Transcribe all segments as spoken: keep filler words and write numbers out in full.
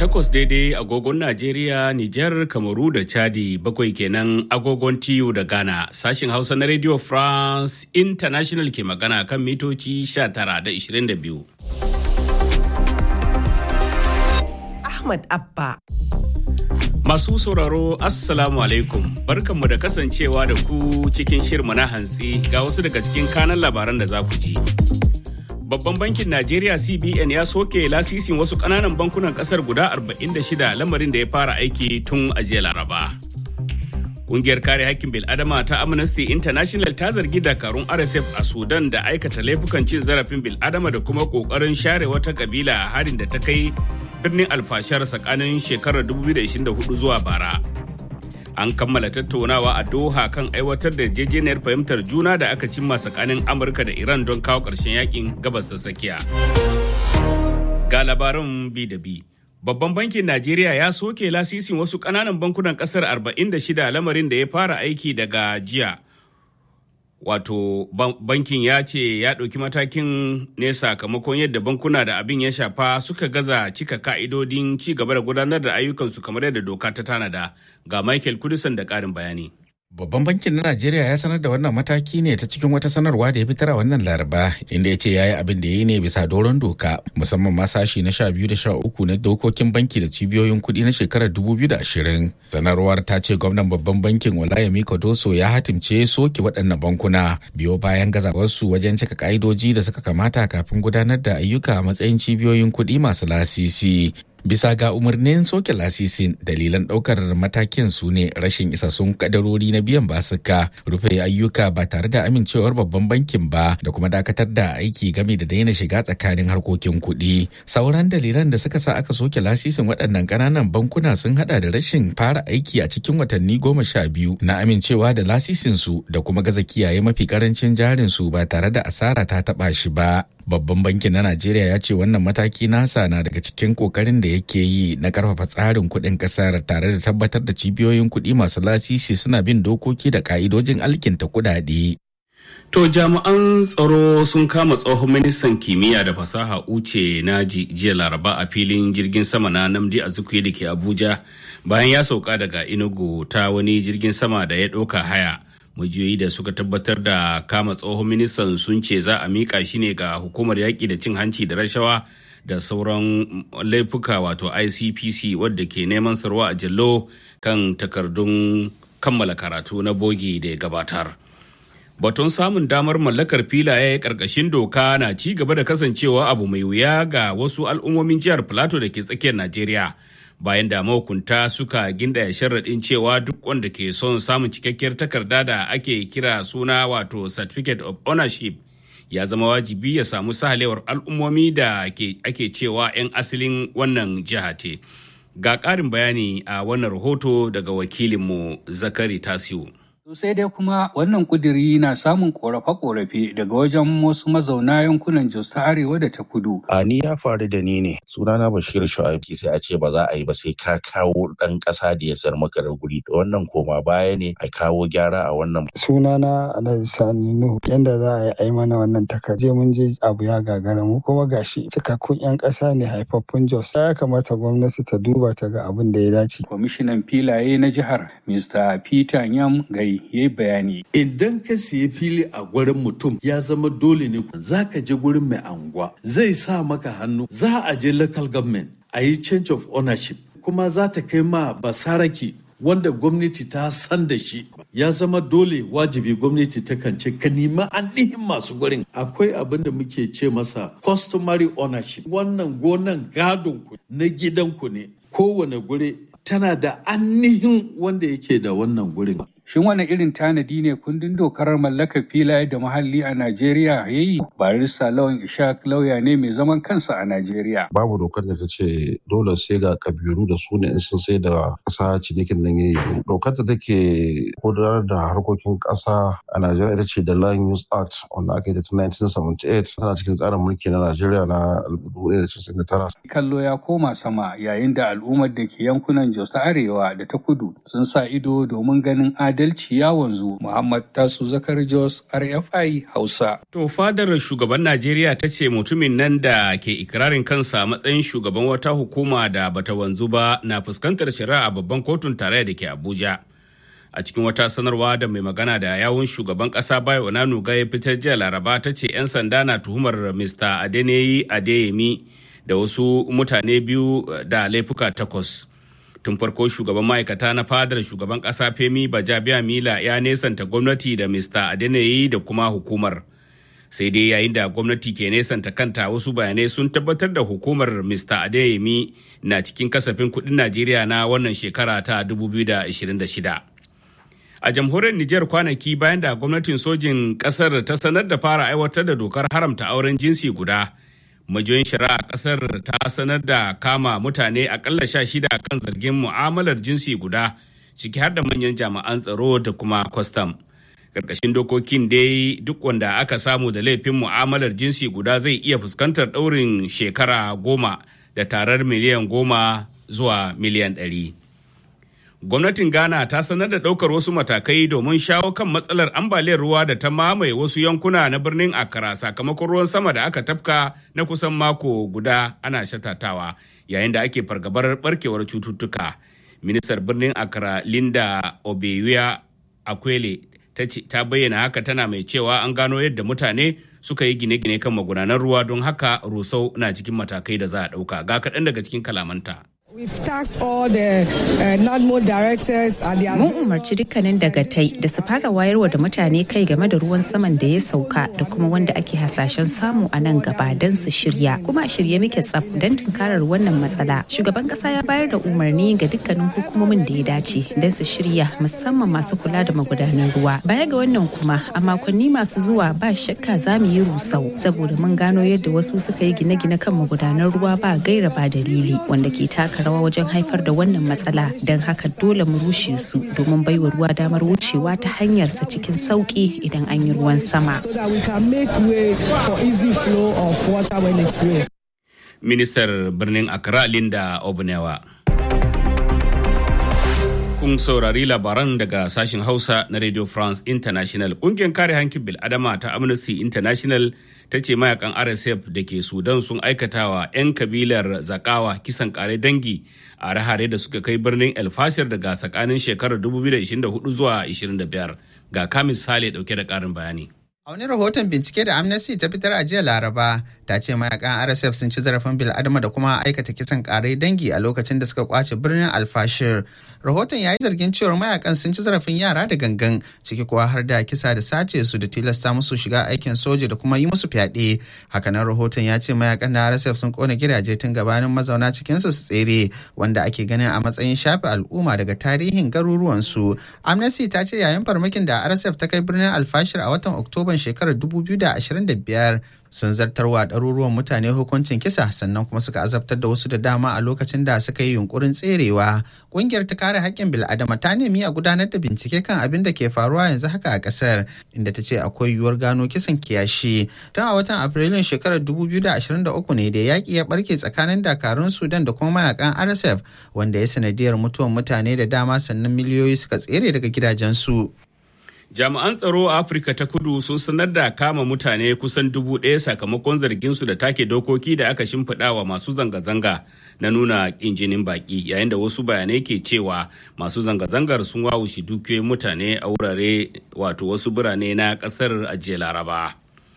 takwas daidai agogon Najeriya, Nijar, Kamaru da Chadi, bakwai kenan agogon T U da Ghana. Sashin Hausa na Radio France International ke magana kan mitoci sha tara da ishirin da biyu. Ahmad Abba. Masu sauraro, Assalamu alaikum. Barkanmu da kasancewa da ku cikin shirmu na hantsi ga wasu daga cikin kanan labaran da za ku ji. Babban bankin Najeriya C B N ya soke lasisin wasu ƙananan bankunan ƙasar guda arba'in da shida, lamarin da ya fara aiki tun a jiya Laraba. Ƙungiyar kare haƙƙin bil'adama ta Amnesty International ta zargi dakarun R S F a Sudan da aikata laifukan cin zarafin bil'adama da kuma ƙoƙarin share wata ƙabila a harin da ta kai birnin alfashar tsakanin shekarar dubu biyu da ishirin da hudu zuwa bara. An kammala tattaunawa a Doha kan aiwatar da yarjejeniyar fahimtar juna da aka cimma tsakanin Amurka da Iran don kawo ƙarshen yakin gabas ta tsakiya. Ga labaran bi da bi. Babban bankin Najeriya ya soke lasisin wasu ƙananan bankunan ƙasar arba'in da shida, lamarin da ya fara aiki daga jiya. Wato bankin ya ce ya ɗauki matakin ne sakamakon yadda bankuna da abin ya shafa suka gaza cika ka'idodin ci gaba da gudanar da ayyukansu kamar yadda doka ta tanada. Ga Michael Kudisan da ƙarin bayani. Babban bankin na Najeriya ya sanar da wannan mataki ne ta cikin wata sanarwa da ya fitar a wannan Laraba, inda ya ce ya yi abin da ya yi ne bisa doron doka, musamman ma sashi na sha biyu da sha uku na dokokin banki da cibiyoyin kuɗi na shekarar dubu biyu da ashirin. Sanarwar ta ce gwamnan babban bankin Olayemi Kodoso ya hatimce soke waɗannan bankuna biyo bayan gazawarsu wajen cika ka'idoji da suka kamata kafin gudanar da ayyuka a matsayin cibiyoyin kuɗi masu lasisi. Bisa ga umarnin soke lasisin, dalilan ɗaukar matakin su ne rashin isassun kadarori na biyan basuka, rufe ayyuka ba tare da amincewar babban bankin ba, da kuma dakatar da aiki game da daina shiga tsakanin harkokin kuɗi. Sauran dalilan da suka sa aka soke lasisin waɗannan ƙananan bankuna sun haɗa da rashin fara aiki a cikin watanni goma sha biyu na amincewa da lasisin su, da kuma gaza kiyaye mafi ƙarancin jarin su ba tare da asara ta taɓa shi ba. Babban bankin na Najeriya ya ce wannan mataki nasa na daga cikin kokarin da yake yi na karfafa tsarin kuɗin ƙasar tare da tabbatar da cibiyoyin kuɗi masu lasisi suna bin dokoki da ka'idojin alkinta kuɗaɗe. To jami'an tsaro sun kama tsohon ministan kimiyya da fasaha Uche Naji jiya Laraba a filin jirgin sama na Nnamdi Azikiwe da ke Abuja bayan ya sauka daga Enugu ta wani jirgin sama da ya ɗauka haya. Majiyoyi da suka tabbatar da kama tsohon ministan sun ce za a miƙa shi ne ga hukumar yaƙi da cin hanci da rashawa da sauran laifuka wato I C P C wadda ke neman sarwa a jallo kan takardun kammala karatu na bogi da ya gabatar. Batun samun damar mallakar filaye ƙarƙashin doka na ci gaba da kasancewa abu mai wuya ga wasu al'ummomin jihar Plateau da ke tsakiyar Najeriya. Bayan da mahukunta suka gindaya sharaɗin cewa duk wanda ke son samun cikakkiyar takarda da ake kira suna wato certificate of ownership ya zama wajibi ya samu sahalewar al'ummomi da ake cewa 'yan asalin wannan jiha ce. Ga ƙarin bayani a wannan rahoto daga wakilinmu Zakari Tasiu. Sai dai kuma wannan kuduri na samun korafe-korafe daga wajen wasu mazauna yankunan Jos ta Arewa da ta Kudu. A ni ya faru da ni ne. Sunana Bashir Shu'aibu, sai a ce ba za a yi ba sai ka kawo ɗan ƙasa da ya sayar maka da guri. Wannan koma baya ne a kawo gyara a wannan. Sunana Alhaji Sani Nuhu. Yanda za a yi mana wannan takarda mun je abu ya gagara mu kuma gashi cikakkun 'yan ƙasa ne haifaffun Jos. Ya kamata gwamnati ta duba ta ga abin da ya dace. Kwamishinan filaye na jihar Mister Peter Nyam Gai ya yi bayani. Idan ka siya fili a gurin mutum ya zama dole ne za ka je gurin mai anguwa zai sa maka hannu, za a je local government a yi change of ownership kuma za ta kai ma basaraki wanda gwamnati ta san da shi. Ya zama dole wajibi gwamnati ta kance ka nemi ainihin masu gurin. Akwai abin da muke ce masa customary ownership. Wannan gonan gadon ku na gidanku ne, kowane guri tana da ainihin wanda yake da wannan gurin. Shin wani irin tanadi ne kundin dokar mallakar filaye da muhalli a Najeriya ya yi? Barista Lawan Ishaq lauya ne mai zaman kansa a Najeriya. Babu dokar da ta ce dole sai ga kabiru da su ne in sun sai da ƙasa cinikin nan ya yi. Dokar da take gudanar da harkokin ƙasa a Najeriya ita ce da Land Use Act wanda aka yi da tun nineteen seventy-eight, tana cikin tsarin mulki na Najeriya na dubu ɗaya da casa'in da tara. Kallo ya koma sama yayin da al'ummar da ke yankunan Jos ta Arewa da ta Kudu sun sa ido domin ganin adalci adalci ya wanzu. Muhammad Tasu Zakar Jos, R F I Hausa. To fadar shugaban Najeriya ta ce mutumin nan da ke ikirarin kansa matsayin shugaban wata hukuma da bata wanzu ba na fuskantar shari'a a babban kotun tarayya da ke Abuja. A cikin wata sanarwa da mai magana da yawun shugaban kasa Bayo Onanuga ya fitar jiya Laraba ta ce 'yan sanda na tuhumar Mister Adeneyi Adeyemi da wasu mutane biyu da laifuka takwas. Tun farko shugaban ma'aikata na fadar shugaban kasa Femi Bajabiamila ya nesanta gwamnati da Mister Adeneyi da kuma hukumar. Sai dai yayin da gwamnati ke nesanta kanta, wasu bayanai sun tabbatar da hukumar Mister Adeyemi na cikin kasafin kuɗin Najeriya na wannan shekara ta dubu biyu da ashirin da shida. A jamhuriyar Nijar kwanaki bayan da gwamnatin sojin kasar ta sanar da fara aiwatar da dokar haramta auren jinsi guda, majiyoyin shari'a kasar ta sanar da kama mutane akalla sha shida kan zargin mu'amalar jinsi guda, ciki har da manyan jami'an tsaro da kuma kwastam. Karkashin dokokin dai duk wanda aka samu da laifin mu'amalar jinsi guda zai iya fuskantar ɗaurin shekara goma da tarar miliyan goma zuwa miliyan ɗari. Gwamnatin Ghana ta sanar da ɗaukar wasu matakai domin shawo kan matsalar ambaliyar ruwa da ta mamaye wasu yankuna na birnin Accra sakamakon ruwan sama da aka tafka na kusan mako guda ana shatatawa yayin da ake fargabar barkewar cututtuka. Ministar birnin Accra Linda Obeya Akwele ta bayyana haka, tana mai cewa an gano yadda mutane suka yi gine-gine kan magudanan ruwa, don haka rusau na cikin matakai da za a ɗauka. Ga kaɗan daga cikin kalamanta. We've tasked all the uh, NADMO directors and the Mun umarci dukkanin dagatai da su fara wayarwa da mutane kai game da ruwan saman da ya sauka da kuma wanda ake hasashen samu a nan gaba don su shirya. Kuma a shirye muke tsaf don tunkarar wannan matsala. Shugaban kasa ya bayar da umarni ga dukkanin hukumomin da ya dace don su shirya, musamman masu kula da magudanan ruwa. Baya ga wannan kuma a makonni masu zuwa ba shakka za mu yi rusau saboda mun gano yadda wasu suka yi gine-gine kan magudanan ruwa ba gaira ba dalili, wanda ke taka rawa wajen haifar da wannan matsala. Don haka dole mu rushe su domin baiwa ruwa damar wucewa ta hanyarsa cikin sauki idan an yi ruwan sama. Ministar birnin Accra Linda Obunewa. Kun saurari labaran daga sashen Hausa na Radio France International. Ƙungiyar kare hankin bil'adama ta Amnesty International ta ce mayakan R S F da ke Sudan sun aikatawa 'yan kabilar Zakawa kisan kare dangi a rahare da suka kai birnin El Fasher daga tsakanin shekarar dubu biyu da ashirin da hudu zuwa ashirin da biyar. Ga Kamis Sale dauke da karin bayani. A wani rahoton bincike da Amnesty ta fitar a jiya Laraba, ta ce mayakan R S F sun ci zarafin bil'adama da kuma aikata kisan kare dangi a lokacin da suka kwace birnin Al-Fashir. Rahoton ya yi zargin cewar mayakan sun ci zarafin yara da gangan, ciki kuwa har da kisa da sace su da tilasta musu shiga aikin soja da kuma yi musu fyaɗe. Hakanan rahoton ya ce mayakan na R S F sun kona gidaje tun gabanin mazauna cikinsu su tsere, wanda ake ganin a matsayin shafe al'umma daga tarihin garuruwansu. Amnesty ta ce yayin farmakin da R S F ta kai birnin Al-Fashir a watan Oktoba shekarar dubu biyu da ashirin da biyar sun zartarwa ɗaruruwan mutane hukuncin kisa, sannan kuma suka azabtar da wasu da dama a lokacin da suka yi yunkurin tserewa. Ƙungiyar ta kare haƙƙin bil'adama ta nemi a gudanar da bincike kan abin da ke faruwa yanzu haka a ƙasar, inda ta ce akwai yiwuwar gano kisan kiyashi. Tun a watan Afrilun shekarar dubu biyu da ashirin da uku ne da yaƙi ya ɓarke tsakanin dakarun Sudan da kuma mayakan R S F, wanda ya sanadiyar mutuwan mutane da dama, sannan miliyoyi suka tsere daga gidajensu. Jami'an tsaro a Afirka ta Kudu sun sanar da kama mutane kusan dubu ɗaya sakamakon zarginsu da take dokoki da aka shimfiɗa wa masu zanga-zanga na nuna ƙin jinin baƙi, yayin da wasu bayanai ke cewa masu zanga-zangar sun wawushe dukiyoyin mutane a wurare wato wasu birane na ƙasar a jiya Laraba.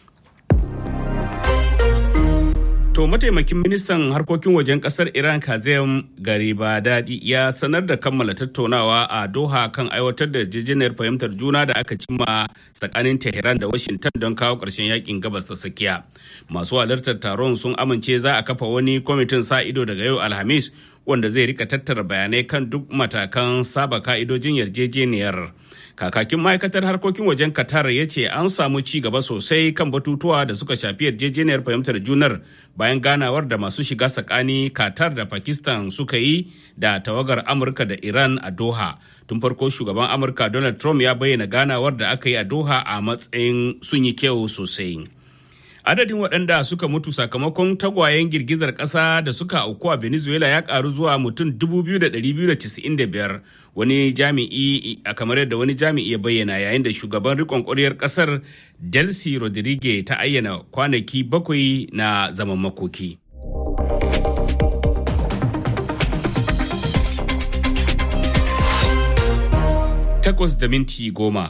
To mataimakin ministan harkokin wajen kasar Iran Kazem Garibadadi ya sanar da kammala tattaunawa a Doha kan aiwatar da yarjejeniyar fahimtar juna da aka cimma tsakanin Tehran da Washington don kawo ƙarshen yakin gabas ta tsakiya. Masu halartar taron sun amince za a kafa wani kwamitin sa ido daga yau Alhamis wanda zai rika tattara bayanai kan duk matakan saba ka'idojin yarjejeniyar. Kakakin ma'aikatar harkokin wajen Qatar ya ce an samu ci gaba sosai kan batutuwa da suka shafi yarjejeniyar fahimtar junar bayan ganawar da masu shiga tsakani Qatar da Pakistan suka yi da tawagar Amurka da Iran a Doha. Tun farko shugaban Amurka Donald Trump ya bayyana ganawar da aka yi a Doha a matsayin sun yi kyau sosai. Adadin waɗanda suka mutu sakamakon tagwayen girgizar ƙasa da suka auku a Venezuela ya ƙaru zuwa mutum dubu biyu da ɗari biyu da casa'in da biyar. Wani jami'i a kamar yadda wani jami'i ya bayyana, yayin da shugaban riƙon ƙwaryar ƙasar Delcy Rodriguez ta ayyana kwanaki bakwai na zaman makoki. Takwas da minti goma.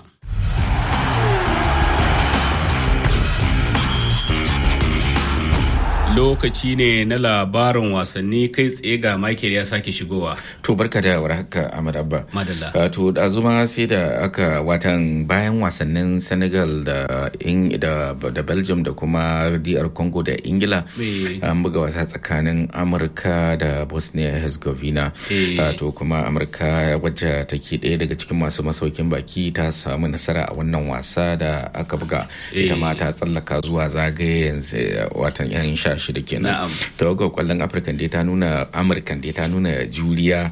Lokaci ne na labarin wasanni, kai tsaye ga Michael ya sake shigowa. To barka da warhaka Ahmad Abba. Madalla. To da zuma sai da aka watan bayan wasannin Senegal da da, da Belgium da kuma D R Congo da Ingila an buga wasa tsakanin Amurka da Bosnia Herzegovina. To kuma Amurka wacce take ɗaya daga cikin masu masaukin baki ta samu nasara a wannan wasa da aka buga. Ita ma ta tsallaka zuwa zagayen watan yan sha shida kenan. Tawagar kwallon Afirka dai ta nuna Amurkan dai ta nuna juriya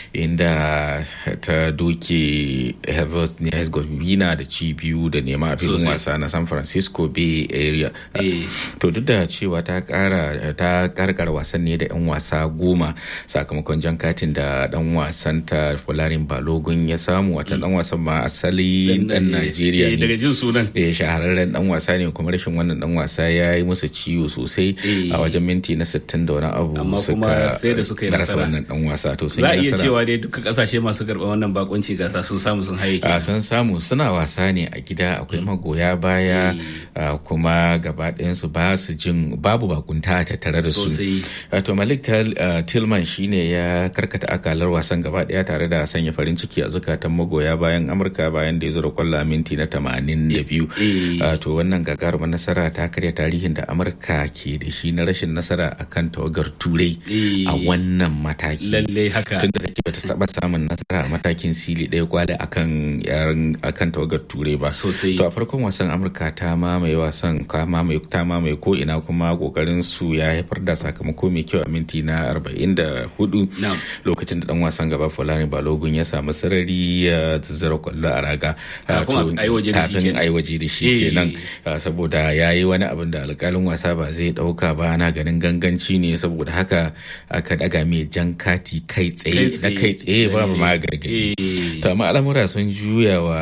inda ta doke Herzegovina da ci biyu da nema a filin wasa na San Francisco Bay Area. To duk da cewa ta kara ta karkar wasan ne da yan wasa goma sakamakon jan katin da dan wasan ta Folarin Balogun ya samu, wata dan wasan ma asali dan Najeriya ne daga jin sunan. Eh shahararren dan wasa ne, kuma rashin wannan dan wasa ya yi musu ciwo sosai a wajen minti na sittin da wani abu. Amma kuma sai da suka yi nasara wannan dan wasa. To sun za a yi iya nasara. cewa dai duka kasashe masu karɓar wannan bakunci gasa sun samu sun haye a sun samu suna wasa ne a gida, akwai magoya baya kuma gaba ɗayansu ba su jin babu bakunta a tattare da su. To Malik Tillman shine ya karkata akalar wasan gaba ɗaya tare da sanya farin ciki a zukatan magoya bayan Amurka bayan da ya zura kwallo a minti na tamanin da biyu. To wannan gagarumar nasara ta karya tarihin da Amurka ke da shi na rashin nasara akan tawagar Turai a wannan mataki. Lalle haka. Tunda take bata taba samun nasara a matakin sili ɗaya kwale akan yaran akan tawagar Turai ba. Sosai. To a farkon wasan Amurka ta mamaye wasan ka mamaye ta mamaye ko ina, kuma kokarin su ya haifar da sakamako mai kyau a minti na arba'in da hudu lokacin da dan wasan gaba Folarin Balogun ya samu sarari ya zazzara kwallo a raga. Kafin ai waje da shi kenan saboda yayi wani abin da alƙalin wasa ba zai dauka ba, na ganin ganganci ne, saboda haka aka daga mai jan kati kai tsaye na kai tsaye ba ma gargadi. To amma al'amura sun juya wa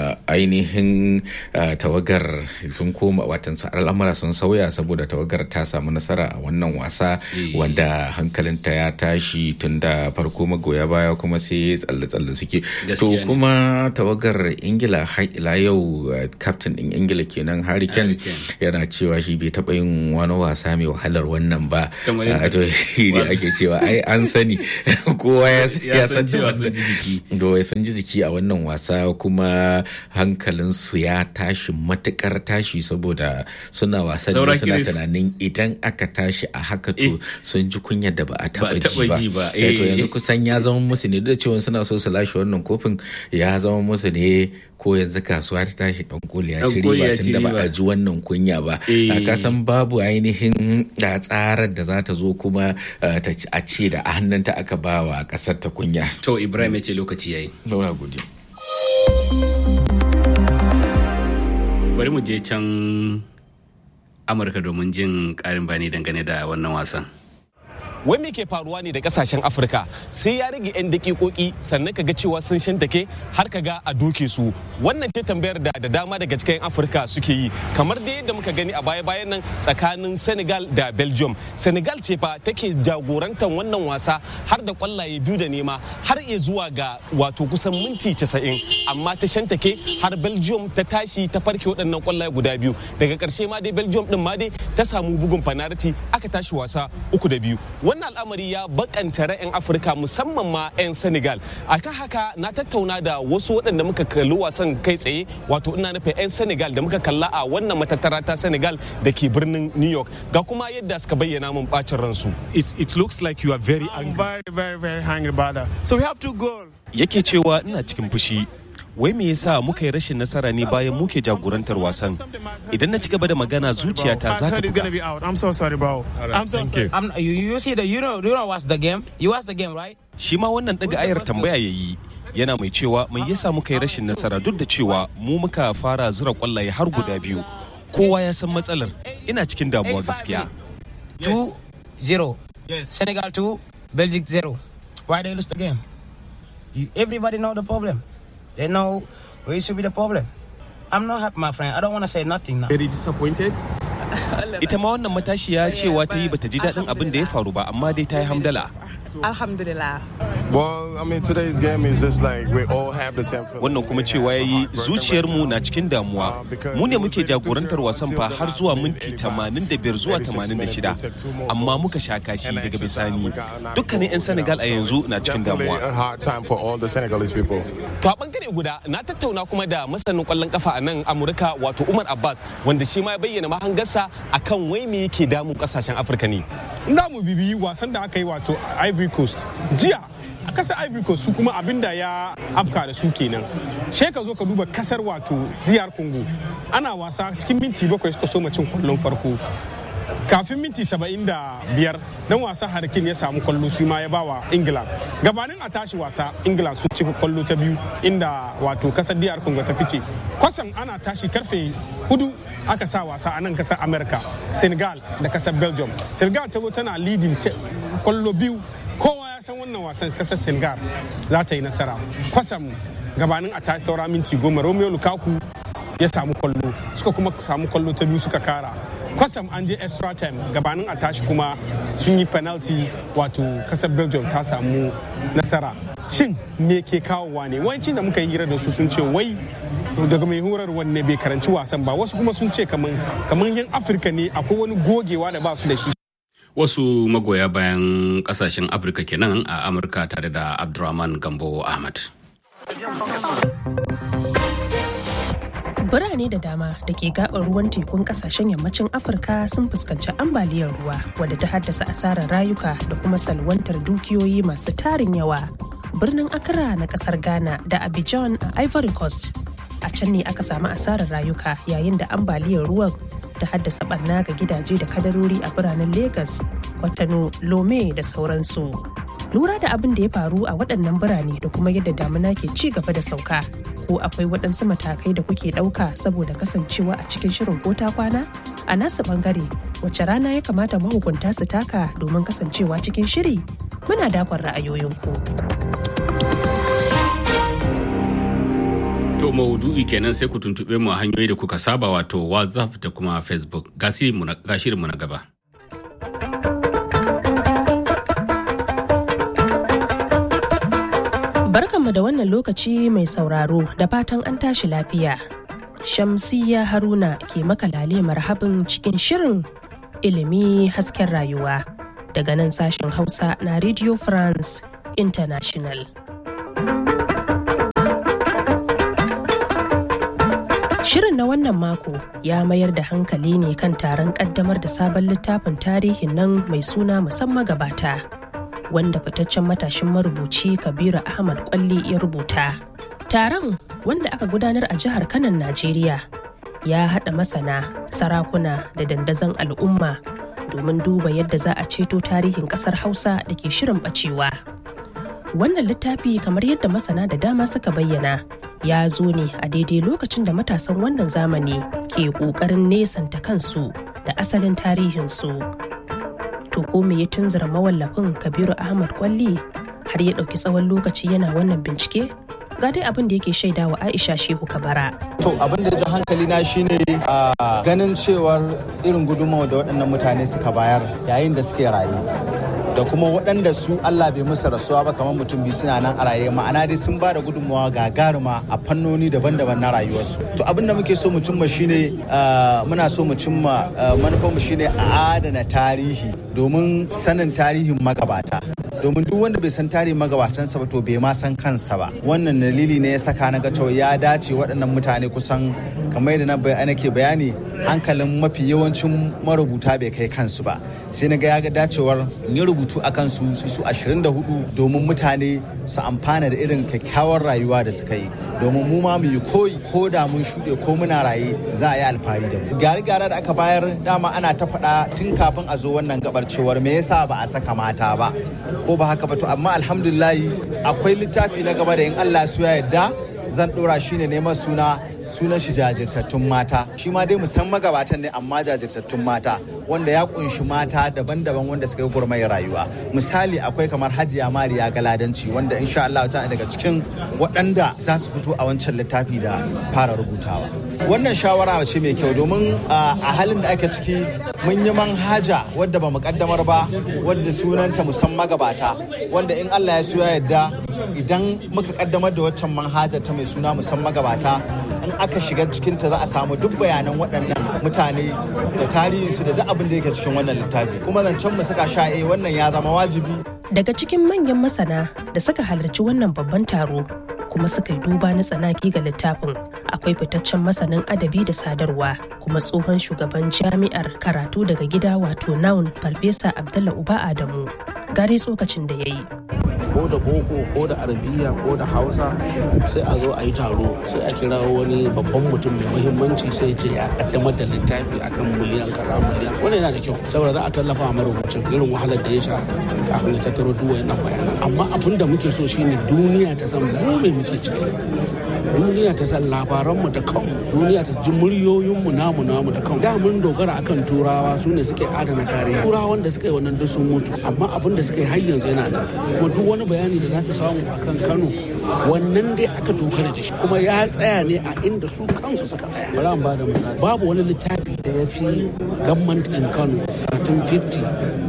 ainihin tawagar sun koma watan al'amura sun sauya saboda tawagar ta samu nasara a wannan wasa wanda hankalinta ya tashi tun da farko magoya baya kuma sai tsalle-tsalle suke. To kuma tawagar Ingila ila yau captain din Ingila kenan Harry Kane yana cewa shi bai taɓa yin wani wasa mai wahalar wannan ba. To shi ne ake cewa ai an sani kowa ya san cewa sun ji jiki. Do ya san ji jiki a wannan wasa, kuma hankalinsu ya tashi matukar tashi saboda suna wasan ne suna tunanin idan aka tashi a haka to sun ji kunyar da ba a taba ji ba. To yanzu kusan ya zama musu ne, duk da cewa suna so su lashe wannan kofin, ya zama musu ne ko yanzu kasuwa ta tashi dan koli ya ci riba tun da ba a ji wannan kunya ba. Ka san babu ainihin da tsarar da za ta zo kuma a ce da a hannunta aka ba wa kasar ta kunya. To Ibrahim ya ce lokaci yayi. Daura gode. Bari mu je can Amurka domin jin ƙarin bayani dangane da wannan wasan. Wai me ke faruwa ne da kasashen Afirka sai ya rage 'yan dakikoki sannan kaga cewa sun shantake har kaga a doke su. Wannan ce tambayar da da dama daga cikin Afirka suke yi, kamar da yadda muka gani a baya-bayan nan tsakanin Senegal da Belgium. Senegal ce fa take jagorantar wannan wasa har da kwallaye biyu da nema har iya zuwa ga wato kusan minti casa'in, amma ta shantake har Belgium ta tashi ta farke waɗannan kwallaye guda biyu. Daga ƙarshe ma dai Belgium din ma dai ta samu bugun fanariti aka tashi wasa uku da biyu. Wannan al'amari ya bakanta ra'ayin Afirka musamman ma 'yan Senegal. Akan haka na tattauna da wasu waɗanda muka kalli wasan kai tsaye, wato ina nufin 'yan Senegal da muka kalla a wannan matattara ta Senegal da ke birnin New York. Ga kuma yadda suka bayyana mun bacin ransu. It, it looks like you are very angry. I'm very, very, very angry, brother. So we have to go. Yake cewa ina cikin fushi. Wai me yasa muka yi rashin nasara ne bayan muke jagorantar wasan? Idan na ci gaba da magana zuciyata za ta buga. I'm so sorry, bro. I'm so sorry. I'm, you, you see the you know you know watch the game. You watch the game, right? Shi ma wannan daga ayar tambaya yayi. Yana mai cewa mai yasa muka yi rashin nasara duk da cewa mu muka fara zura kwallaye har guda biyu. kowa ya san matsalar. Ina cikin damuwa gaskiya. two zero. Yes. Senegal two, Belgium zero. Why they lose the game? You, everybody know the problem. They know where should be the problem. I'm not happy, my friend. I don't want to say nothing now. Very disappointed. Ita ma wannan matashiya cewa ta yi bata ji daɗin abin da ya faru ba, amma dai ta yi hamdala. Alhamdulillah. Well, I mean, today's game is just like we all have the same feeling. Wannan kuma cewa yayi zuciyarmu na cikin damuwa. Mu ne muke jagorantar wasan fa har zuwa minti tamanin da biyar zuwa tamanin da shida. Amma muka sha kashi daga bisani. Dukkanin 'yan Senegal a yanzu na cikin damuwa. To a bangare guda na tattauna kuma da masanin kwallon kafa a nan Amurka wato Umar Abbas wanda shi ma ya bayyana mahangarsa akan wai me yake damun kasashen Afirka ne. Ina mu bibiyi wasan da aka yi wato Ivory Coast. Jiya a kasar Ivory Coast su kuma abinda ya afka da su kenan. She ka zo ka duba kasar wato D R Congo. Ana wasa cikin minti bakwai suka so cin kwallon farko. Kafin minti saba'in da biyar dan wasa Harkin ya samu kwallo shi ma ya bawa England. Gabanin a tashi wasa England sun ci kwallo ta biyu inda wato kasar D R Congo ta fice. Kwasan ana tashi karfe hudu aka sa wasa a nan kasar America, Senegal da kasar Belgium. Senegal ta zo tana leading kwallo biyu. Kowa ya san wannan wasan kasar Senegal za ta yi nasara. Kwasam gabanin a tashi saura minti goma Romelu Lukaku ya samu kwallo, suka kuma samu kwallo ta biyu suka kara. Kwasam an je extra time gabanin a tashi kuma sun yi penalty wato kasar Belgium ta samu nasara. Shin me ke kawowa ne? Wanci da muka yi hira da su sun ce wai daga mai horarwa ne bai karanci wasan ba, wasu kuma sun ce kaman kaman yan Afirka ne akwai wani gogewa da ba su da shi. Wasu magoya bayan kasashen Afirka kenan a Amurka tare da Abdurrahman Gambo Ahmad. Birane da dama da ke gabar ruwan tekun kasashen yammacin Afirka sun fuskanci ambaliyar ruwa wadda ta haddasa asarar rayuka da kuma salwantar dukiyoyi masu tarin yawa. Birnin Accra na kasar Ghana da Abidjan a Ivory Coast. A can ne aka samu asarar rayuka yayin da ambaliyar ruwan ta haddasa barna ga gidaje da kadarori a biranen Lagos, Kwatano, Lome da sauransu. Lura da abin da ya faru a waɗannan birane da kuma yadda damuna ke ci gaba da sauka. Ko akwai waɗansu matakai da kuke ɗauka saboda kasancewa a cikin shirin ko ta kwana? A nasu ɓangare, wace rana ya kamata mahukunta su taka domin kasancewa cikin shiri? Muna dakon ra'ayoyinku. To maudu'i kenan sai ku tuntuɓe mu a hanyoyi da kuka saba wato WhatsApp da kuma Facebook. Ga shirinmu na gaba. Barkanmu da wannan lokaci mai sauraro da fatan an tashi lafiya. Shamsiyya Haruna ke maka lale marhabin cikin shirin ilimi hasken rayuwa daga nan sashen Hausa na Radio France International. Shirin na wannan mako ya mayar da hankali ne kan taron kaddamar da sabon littafin tarihin nan mai suna musamman gabata, wanda fitaccen matashin marubuci Kabiru Ahmad Kwalli ya rubuta. Taron, wanda aka gudanar a jihar Kanon, Najeriya, ya haɗa masana, sarakuna da dandazon al'umma domin duba yadda za a ceto tarihin ƙasar Hausa da ke shirin ɓacewa. Wannan littafi, kamar yadda masana da dama suka bayyana, ya zo ne a daidai lokacin da matasan wannan zamani ke ƙoƙarin nesanta kansu da asalin tarihinsu. To ko me ya tunzura mawallafin Kabiru Ahmad Kwalli har ya ɗauki tsawon lokaci yana wannan bincike? Ga dai abin da yake shaidawa Aisha Shehu Kabara. To abin da ya hankali na shine a ganin cewar irin gudunmawa da waɗannan mutane suka bayar yayin da suke raye. Da kuma waɗanda su Allah bai musu rasuwa ba kamar mutum biyu suna nan a raye, ma'ana dai sun ba da gudunmawa gagaruma a fannoni daban-daban na rayuwarsu. To abin da muke so mu cimma shine muna so mu cimma manufar mu shine a adana tarihi domin sanin tarihin magabata. Domin duk wanda bai san tarihin magabatansa ba to bai ma san kansa ba. Wannan dalili ne ya saka na ga cewa ya dace waɗannan mutane kusan kamar yadda na ke bayani hankalin mafi yawancin marubuta bai kai kansu ba. Sai na ga ya ga dacewar yi rubutu a kansu su ashirin da hudu domin mutane su amfana da irin kyakkyawar rayuwa da suka yi. Domin mu ma mu yi koyi ko da mun shuɗe ko muna raye za a yi alfahari da mu. Gyare-gyare da aka bayar dama ana ta faɗa tun kafin a zo wannan gabar cewar me yasa ba a saka mata ba ko ba haka ba, to amma alhamdulillahi akwai littafi na gaba da in Allah su ya yarda zan ɗora shi ne neman suna sunan shi jajirtattun mata shi ma dai musamman magabatan ne amma jajirtattun mata wanda ya kunshi mata daban-daban wanda suka yi gurmayar rayuwa misali akwai kamar Hajiya Mariya Galadanci wanda insha Allah ta daga cikin waɗanda za su fito a wancan littafi da fara rubutawa wannan shawara ce mai kyau domin a halin da ake ciki mun yi manhaja wadda ba mu kaddamar ba wadda sunanta musamman magabata wanda in Allah ya so ya yarda idan muka kaddamar da waccan manhaja ta mai suna musamman magabata in aka shiga cikinta za a samu duk bayanan waɗannan mutane da tarihinsu da duk abin da yake cikin wannan littafi kuma zancen mu saka sha eh wannan ya zama wajibi. Daga cikin manyan masana da suka halarci wannan babban taro kuma suka yi duba na tsanaki ga littafin akwai fitaccen masanin adabi da sadarwa kuma tsohon shugaban jami'ar karatu daga gida wato naun farfesa Abdullah Uba Adamu gare tsokacin da ya yi. ko da boko ko da arabiya ko da hausa sai a zo a yi taro sai a kira wani babban mutum mai muhimmanci sai ce ya kaddamar da littafi akan miliyan kaza miliyan wani yana da kyau saboda za a tallafa wa marubucin irin wahalar da ya sha kafin ya tattaro duk wayannan bayanan amma abin da muke so shine duniya ta san mu me muke ciki duniya ta san labaranmu da kanmu duniya ta ji muryoyinmu namu namu da kanmu da mun dogara akan turawa su ne suke adana tarihi turawan da suka yi wannan duk sun mutu amma abin da suka yi har yanzu yana nan kuma duk wani bayani da za ka samu akan Kano wannan dai aka dogara da shi kuma ya tsaya ne a inda su kansu suka tsaya bari an bada misali babu wani littafi da ya fi government in Kano thirteen fifty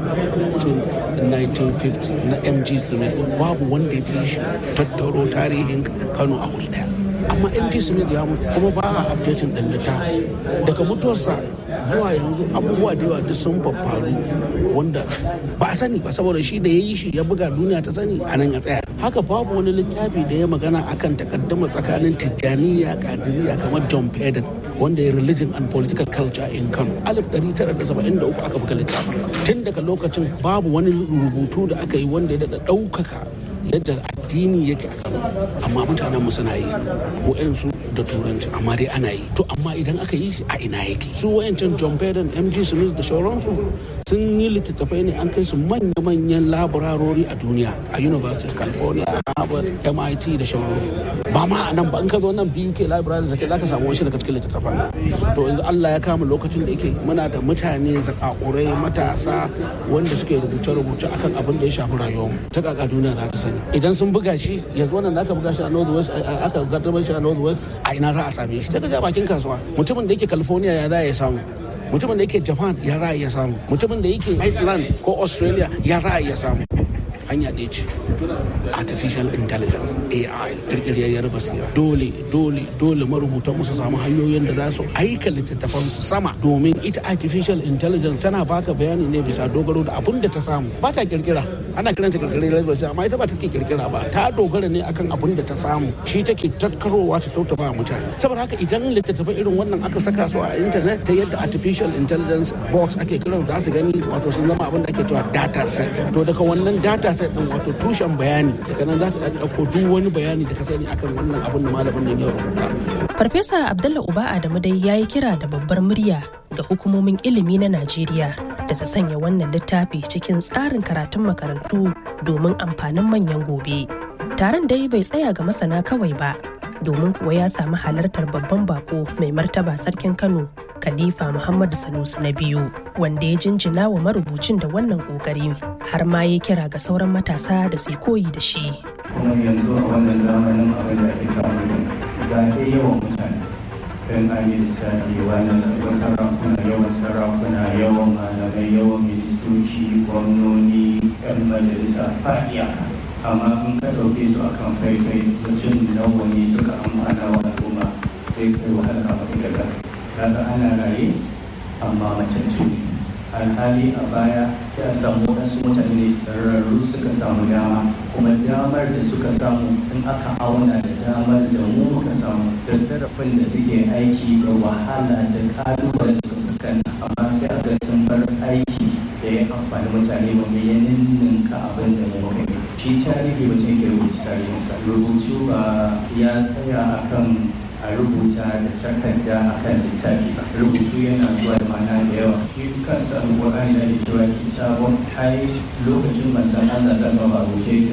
to nineteen fifty na M G Smith babu wanda ya fi shi tattaro tarihin Kano a wuri daya amma M G Smith ya mutu kuma ba a updating din littafi daga mutuwarsa zuwa yanzu abubuwa da yawa duk sun faru wanda ba a sani ba saboda shi da ya yi shi ya buga duniya ta sani a nan a tsaya haka babu wani littafi da ya magana akan takaddama tsakanin tijjaniya kadiriya kamar John Peden wanda ya religion and political culture in Kano alif ɗari tara da saba'in da uku aka buga littafin tun daga lokacin babu wani rubutu da aka yi wanda ya daɗa ɗaukaka yadda addini yake a Kano amma mutanen mu suna yi wa'ansu da turanci amma dai ana yi to amma idan aka yi shi a ina yake su wa'ancan John Peden M G Smith da sauransu sun yi littattafai ne an kai su manya-manyan laborarori a duniya a University of California, Harvard, M I T da sauransu ba ma a nan ba in ka zo nan B U K library da ke za ka samu wani daga cikin littattafan to yanzu Allah ya kama lokacin da yake muna da mutane zakakurai matasa wanda suke rubuce-rubuce akan abin da ya shafi rayuwar ta kaka duniya za ta sani idan sun buga shi yanzu wannan da aka buga shi a North West aka gaddamar shi a North West a ina za a same shi sai ka ja bakin kasuwa mutumin da yake California ya za ya samu mutumin da yake Japan ya za a iya samu mutumin da yake Iceland ko Australia ya za a iya samu hanya ɗaya ce artificial intelligence A I kirkiriyar basira dole dole dole marubutan musu samu hanyoyin da za su aika littattafan su sama domin ita artificial intelligence tana baka bayani ne bisa dogaro da abin da ta samu ba ta kirkira ana kiranta kirkiriyar basira amma ita ba take kirkira ba ta dogara ne akan abin da ta samu shi take tattarowa ta tautaba mutane saboda haka idan littattafan irin wannan aka saka su a internet ta yadda artificial intelligence bots ake kiran za su gani wato sun zama abin da ake cewa data set to daga wannan data set din wato tushen bayani daga nan za ta ɗauko duk wani bayani da ka sani akan wannan abin da malamin nan ya rubuta. Farfesa Abdullah Uba Adamu dai ya yi kira da babbar murya ga hukumomin ilimi na Najeriya da su sanya wannan littafi cikin tsarin karatun makarantu domin amfanin manyan gobe. Taron dai bai tsaya ga masana kawai ba, domin kuwa ya samu halartar babban bako mai martaba sarkin Kano Khalifa Muhammadu Sanusi na biyu wanda ya jinjina wa marubucin da wannan kokari har ma ya kira ga sauran matasa da su koyi da shi. Kuma yanzu a wannan zamanin abin da ake samu ga ke yawan mutane don an yi lissafi wani sarakuna yawan sarakuna yawan malamai yawan ministoci gwamnoni yan majalisa ba iyaka amma in ka ɗauke su akan faifai mutum nawa ne suka amfana wa al'umma sai kai wahala ka faɗi daga kaga ana raye amma matattu alhali a baya ya samu wasu mutane sararru suka samu dama kuma damar da suka samu in aka auna da damar da mu muka samu da zarafin da suke aiki da wahala da kalubalen da suka fuskanta amma sai a ga sun bar aiki da ya amfani mutane wanda ya ninninka abin da mu muka yi shi tarihi mutum ke rubuta tarihinsa rubutu ba ya tsaya akan a rubuta da takarda a kan littafi ba rubutu yana zuwa da mana da yawa shi kansa alƙur'ani da cewa kitabun ai lokacin manzon Allah sallallahu alaihi wasallam ba rubuce yake ba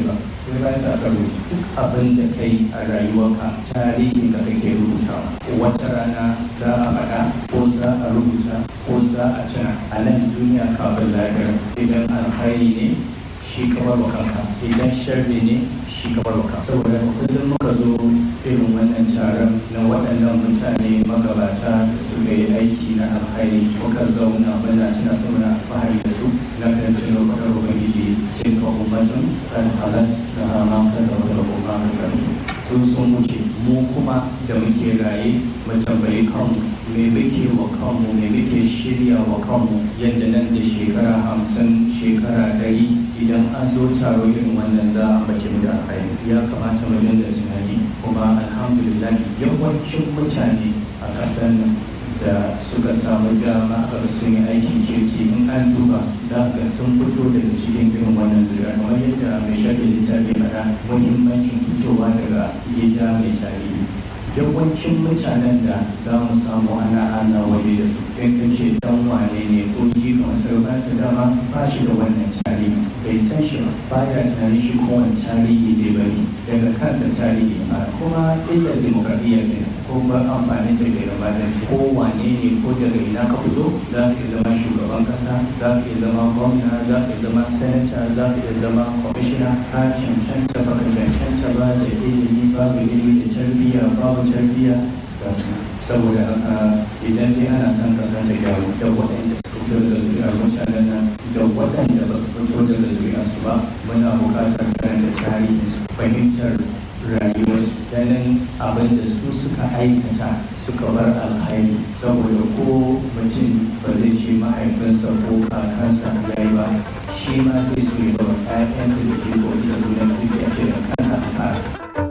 sai ba sa ka rubuta duk abin da kai a rayuwarka tarihin da kake rubutawa wata rana za a faɗa ko za a rubuta ko za a tuna a nan duniya kafin lahira idan alkhairi ne shi kamar kanka idan sharri ne shi kamar kanka saboda kullum muka zo irin wannan taron na waɗannan mutane magabata da suka yi aiki na alkhairi muka zauna muna tuna su muna alfahari da su na kan tuno faɗar ubangiji tilka ummatun kan halat da hama kasa da kuma kasarsu sun sun wuce mu kuma da muke raye mu tambayi kanmu me muke wa kanmu me muke shirya wa kanmu yadda nan da shekara hamsin shekara ɗari idan an zo taro irin wannan za a bace mu da alkhairi ya kamata mu dinga tunani kuma alhamdulillah yawancin mutane a ƙasar nan da suka samu dama a sun yi aikin kirki in an duba za ga sun fito daga cikin irin wannan zuriya kamar yadda mai shafi littafi faɗa muhimmancin fitowa daga gida mai tarihi yawancin mutanen da za mu samu ana ana waje da su in kace dan wane ne ko ji kamar sarauta dama ba shi da wannan tarihi bai san shi ba baya tunanin shi kowane tarihi zai bari daga kansa tarihi a kuma illa demokradiyya ne ko ba amfani da gaira mazanci ko wane ne ko daga ina ka fito za ka iya zama shugaban kasa za ka iya zama gwamna za ka iya zama senator za ka iya zama kwamishina ka cancanta ba ka cancanta ba da ilimi babu ilimi da tarbiyya babu tarbiyya ga su saboda haka idan dai ana son kasa ta gyaru da waɗanda suka fito daga zuriyar mutanen nan da waɗanda ba su fito daga zuriyar su ba muna buƙatar karanta tarihinsu fahimtar rayuwarsu ganin abin da su suka aikata suka bar alhairi saboda ko mutum ba zai ce mahaifinsa ko kakansa ya yi ba shi ma zai so ya